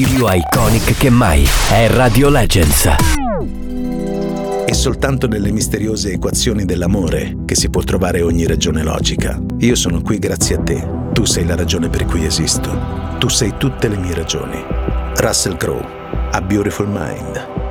più iconic che mai. È Radio Legends. È soltanto nelle misteriose equazioni dell'amore che si può trovare ogni ragione logica. Io sono qui grazie a te. Tu sei la ragione per cui esisto. Tu sei tutte le mie ragioni. Russell Crowe, A Beautiful Mind.